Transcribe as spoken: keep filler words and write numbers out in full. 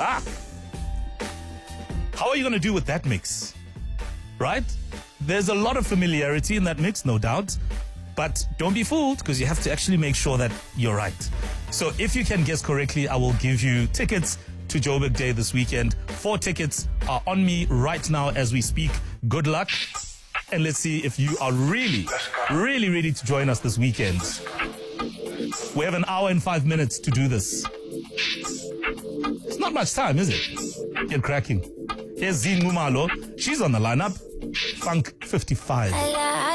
How are you going to do with that mix? Right? There's a lot of familiarity in that mix, no doubt. But don't be fooled, because you have to actually make sure that you're right. So if you can guess correctly, I will give you tickets to Joburg Day this weekend. Four tickets are on me right now as we speak. Good luck. And let's see if you are really, really ready to join us this weekend. We have an hour and five minutes to do this. It's not much time, is it? Get cracking. Here's Zine Ngumalo. She's on the lineup. Funk fifty-five.